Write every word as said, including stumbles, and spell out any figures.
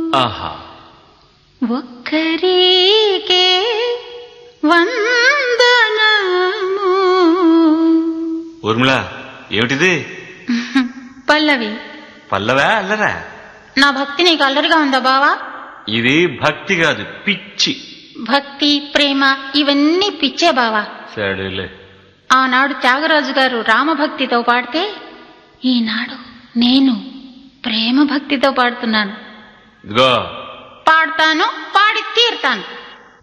ఆహా. ఒక్కరికే వందనము. ఊర్మిళ, ఏమిటిది? పల్లవి. పల్లవా అల్లరా? నా భక్తి నీకు అల్లరిగా ఉందా బావా? ఇది భక్తి కాదు, పిచ్చి. భక్తి ప్రేమ ఇవన్నీ పిచ్చే బావా. సరేలే. ఆనాడు త్యాగరాజు గారు రామభక్తితో పాడితే ఈనాడు నేను ప్రేమ భక్తితో పాడుతున్నాను. ఇదిగో పాడతాను, పాడి తీరుతాను.